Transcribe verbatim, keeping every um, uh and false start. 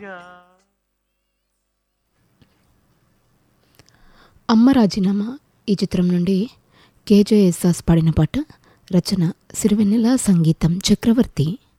అమ్మ రాజీనామా ఈ చిత్రం నుండి కేజేఎస్ఎస్ పాడిన పాట, రచన సిరివెన్నెల, సంగీతం చక్రవర్తి.